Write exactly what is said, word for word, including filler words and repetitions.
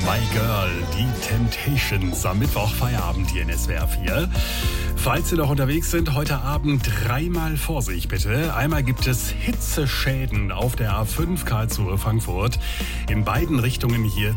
My Girl, die Temptations am Mittwoch Feierabend hier in S W R vier. Falls Sie noch unterwegs sind, heute Abend dreimal Vorsicht bitte. Einmal gibt es Hitzeschäden auf der A fünf Karlsruhe Frankfurt. In beiden Richtungen hier